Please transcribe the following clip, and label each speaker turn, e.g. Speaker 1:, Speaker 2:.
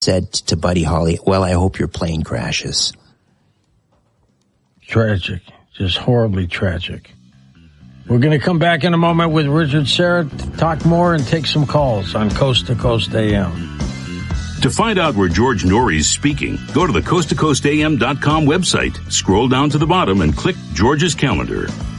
Speaker 1: said to Buddy Holly, well, I hope your plane crashes.
Speaker 2: Tragic. Just horribly tragic. We're going to come back in a moment with Richard Syrett to talk more and take some calls on Coast to Coast AM.
Speaker 3: To find out where George Norrie's speaking, go to the coasttocoastam.com website, scroll down to the bottom, and click George's calendar.